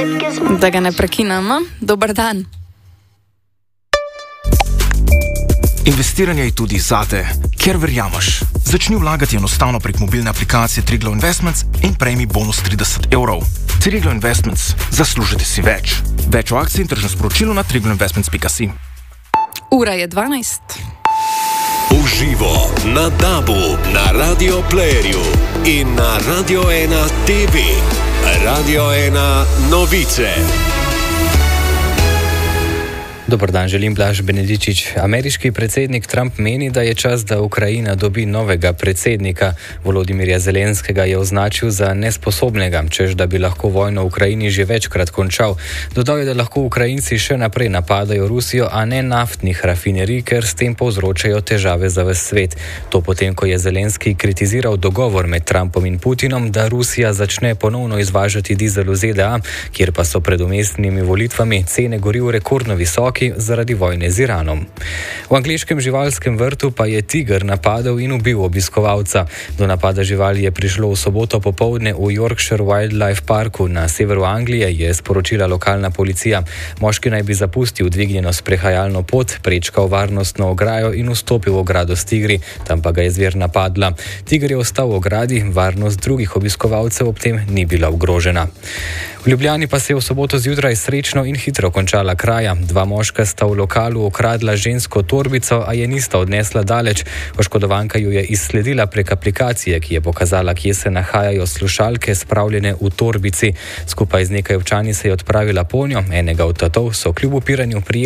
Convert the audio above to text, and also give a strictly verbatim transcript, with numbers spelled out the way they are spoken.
Da ga ne prekinemo. Dober dan. Investiranje je tudi zate, ker verjameš. Začni vlagati enostavno prek mobilne aplikacije Triglav Investments in prejmi bonus trideset evrov. Triglav Investments. Zaslužite si več. Več o akciji in tržnem sporočilu na triglav investments pika si. Ura je dvanajst. Uživo na Dabu, na Radio Playerju in na Radio ena T V. Radio ena novice. Dobar dan, želim Blaž Benedičič. Ameriški predsednik Trump meni, da je čas, da Ukrajina dobi novega predsednika. Volodimirja Zelenskega je označil za nesposobnega, češ da bi lahko vojno v Ukrajini že večkrat končal. Dodal je, da lahko Ukrajinci še naprej napadajo Rusijo, a ne naftnih rafinerij, ker s tem povzročajo težave za ves svet. To potem, ko je Zelenski kritiziral dogovor med Trumpom in Putinom, da Rusija začne ponovno izvažati dizel v Z D A, kjer pa so pred umestnimi volitvami cene goriv rekordno visoke zaradi vojne z Iranom. V angleškem živalskem vrtu pa je tiger napadel in ubil obiskovalca. Do napada živali je prišlo v soboto popoldne v Yorkshire Wildlife Parku na severu Anglije, je sporočila lokalna policija. Moški naj bi zapustil dvignjeno sprehajalno pot, prečkal varnostno ograjo in vstopil v ogrado s tigri, tam pa ga je zver napadla. Tiger je ostal v ogradi, varnost drugih obiskovalcev ob tem ni bila ogrožena. V Ljubljani pa se je v soboto zjutraj srečno in hitro končala kraja. Dva moška sta v lokalu ukradla žensko torbico, a je nista odnesla daleč. Oškodovanka ju je izsledila prek aplikacije, ki je pokazala, kje se nahajajo slušalke spravljene v torbici. Skupaj z nekaj občani se je odpravila ponjo, enega od tatov so kljub upiranju prijeli.